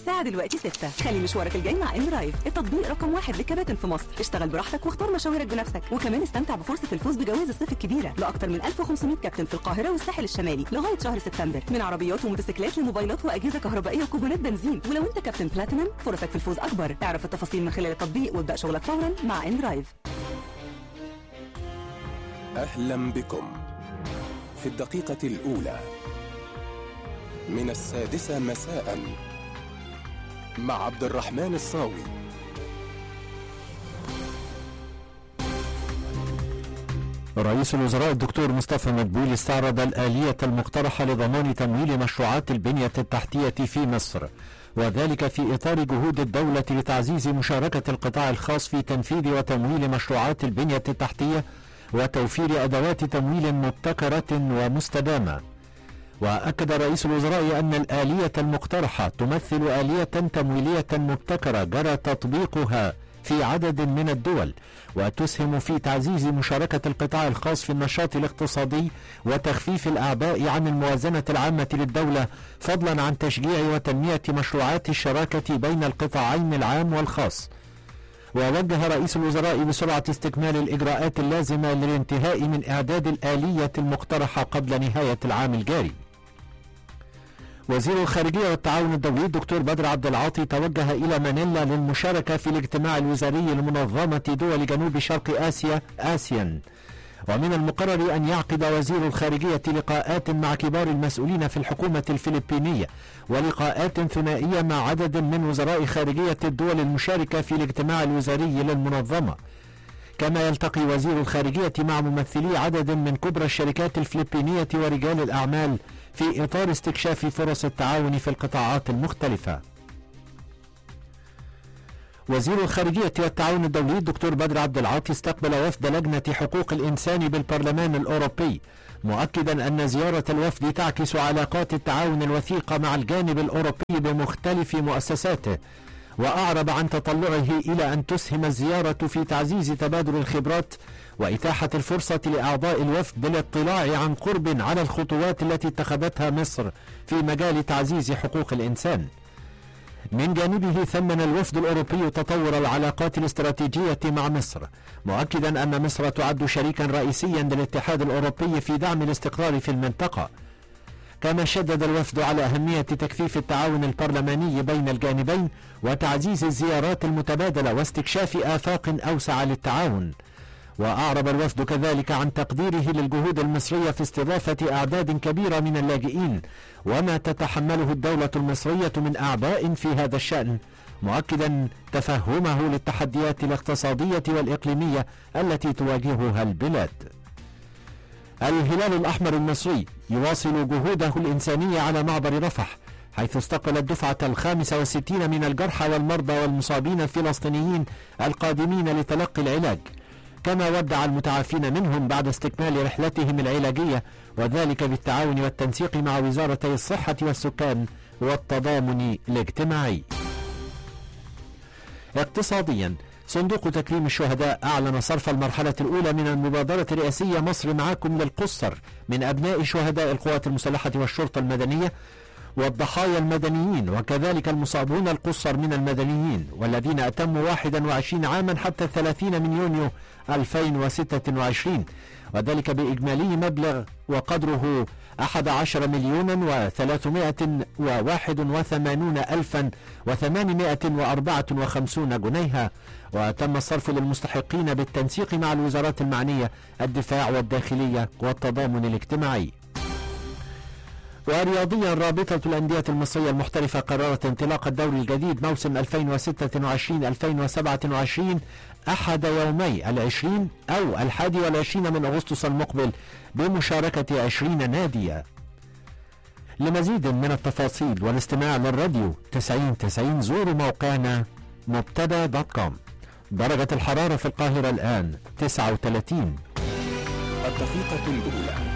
الساعة دلوقتي 6. خلي مشوارك الجاي مع اندرايف، التطبيق رقم 1 للكباتن في مصر. اشتغل براحتك واختار مشاويرك بنفسك، وكمان استمتع بفرصة الفوز بجوائز الصيف الكبيرة لأكثر من 1500 كابتن في القاهرة والساحل الشمالي لغاية شهر سبتمبر، من عربيات وموتوسيكلات لموبايلات وأجهزة كهربائية وكوبونات بنزين. ولو انت كابتن بلاتينم فرصك في الفوز أكبر. اعرف التفاصيل من خلال التطبيق وابدأ شغلك فورا مع اندرايف. أهلا بكم في الدقيقة الأولى من 6 مساء مع عبد الرحمن الصاوي. رئيس الوزراء الدكتور مصطفى مدبولي استعرض الآلية المقترحة لضمان تمويل مشروعات البنية التحتية في مصر، وذلك في إطار جهود الدولة لتعزيز مشاركة القطاع الخاص في تنفيذ وتمويل مشروعات البنية التحتية وتوفير أدوات تمويل مبتكرة ومستدامة. وأكد رئيس الوزراء أن الآلية المقترحة تمثل آلية تمويلية مبتكرة جرى تطبيقها في عدد من الدول، وتسهم في تعزيز مشاركة القطاع الخاص في النشاط الاقتصادي وتخفيف الأعباء عن الموازنة العامة للدولة، فضلا عن تشجيع وتنمية مشروعات الشراكة بين القطاعين العام والخاص. ووجه رئيس الوزراء بسرعة استكمال الإجراءات اللازمة للانتهاء من إعداد الآلية المقترحة قبل نهاية العام الجاري. وزير الخارجية والتعاون الدولي الدكتور بدر عبد العاطي توجه إلى مانيلا للمشاركة في الاجتماع الوزاري لمنظمة دول جنوب شرق آسيا آسيان. ومن المقرر أن يعقد وزير الخارجية لقاءات مع كبار المسؤولين في الحكومة الفلبينية ولقاءات ثنائية مع عدد من وزراء خارجية الدول المشاركة في الاجتماع الوزاري للمنظمة. كما يلتقي وزير الخارجية مع ممثلي عدد من كبرى الشركات الفلبينية ورجال الأعمال في إطار استكشاف فرص التعاون في القطاعات المختلفة. وزير الخارجية والتعاون الدولي الدكتور بدر عبد العاطي استقبل وفد لجنة حقوق الإنسان بالبرلمان الأوروبي، مؤكدا أن زيارة الوفد تعكس علاقات التعاون الوثيقة مع الجانب الأوروبي بمختلف مؤسساته. وأعرب عن تطلعه إلى أن تسهم الزيارة في تعزيز تبادل الخبرات وإتاحة الفرصة لأعضاء الوفد بالاطلاع عن قرب على الخطوات التي اتخذتها مصر في مجال تعزيز حقوق الإنسان. من جانبه ثمن الوفد الأوروبي تطور العلاقات الاستراتيجية مع مصر، مؤكدا أن مصر تعد شريكا رئيسيا للاتحاد الأوروبي في دعم الاستقرار في المنطقة. كما شدد الوفد على أهمية تكثيف التعاون البرلماني بين الجانبين وتعزيز الزيارات المتبادلة واستكشاف آفاق أوسع للتعاون. وأعرب الوفد كذلك عن تقديره للجهود المصرية في استضافة أعداد كبيرة من اللاجئين وما تتحمله الدولة المصرية من أعباء في هذا الشأن، مؤكدا تفهمه للتحديات الاقتصادية والإقليمية التي تواجهها البلاد. الهلال الأحمر المصري يواصل جهوده الإنسانية على معبر رفح، حيث استقبل الدفعة 65 من الجرحى والمرضى والمصابين الفلسطينيين القادمين لتلقي العلاج. كما ودع المتعافين منهم بعد استكمال رحلتهم العلاجية، وذلك بالتعاون والتنسيق مع وزارتي الصحة والسكان والتضامن الاجتماعي. اقتصاديا، صندوق تكريم الشهداء أعلن صرف المرحلة الأولى من المبادرة الرئاسية مصر معاكم للقُصّر من أبناء شهداء القوات المسلحة والشرطة المدنية والضحايا المدنيين، وكذلك المصابون القُصّر من المدنيين والذين أتموا 21 عاما حتى 30 من يونيو 2026، وذلك بإجمالي مبلغ وقدره 11,381,854 جنيها. وتم الصرف للمستحقين بالتنسيق مع الوزارات المعنية الدفاع والداخلية والتضامن الاجتماعي. ورياضيا، رابطة الأندية المصرية المحترفة قررت انطلاق الدوري الجديد موسم 2026-2027 أحد يومي 20 أو 21 من أغسطس المقبل بمشاركة 20 ناديا. لمزيد من التفاصيل والاستماع للراديو 90 زوروا موقعنا مبتدا.com. درجة الحرارة في القاهرة الآن 39. الدقيقة الأولى